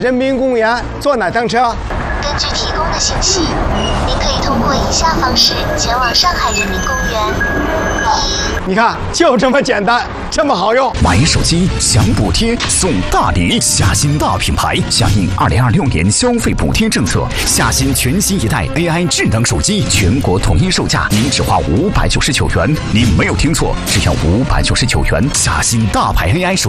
人民公园坐哪趟车？ 根据提供的信息，您可以通过以下方式前往上海人民公园。 你看，就这么简单，这么好用。 买手机享补贴送大礼，夏新大品牌响应2026年消费补贴政策，夏新全新一代 AI 智能手机全国统一售价，您只花599元。您没有听错，只要599元。夏新大牌 AI 手